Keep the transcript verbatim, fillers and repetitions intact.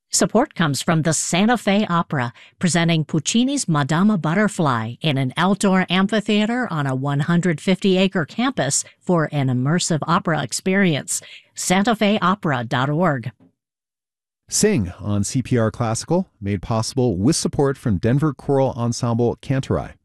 Support comes from the Santa Fe Opera, presenting Puccini's Madama Butterfly in an outdoor amphitheater on a one hundred fifty acre campus for an immersive opera experience. santa fe opera dot org. Sing on C P R Classical, made possible with support from Denver Choral Ensemble Cantorai.